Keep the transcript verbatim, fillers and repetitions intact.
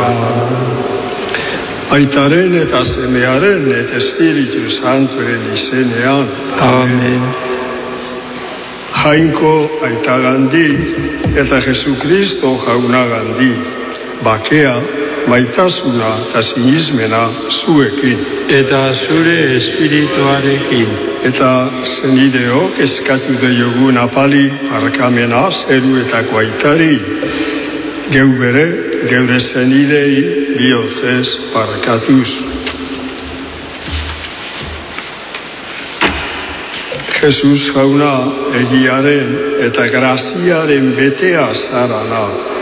Aitaren eta semearen eta Espiritu Santuaren izenean. Amen. Jainko aitagandik eta Jesukristo jaunagandik, bakea, maitasuna eta sinismena zuekin. Eta zure espirituarekin. Eta zenideok eskatu diogun apali barkamena zeruetako aitari, geu bere, geure zenidei bihotzez barkatuz. Jesus jauna egiaren eta graziaren betea zarana,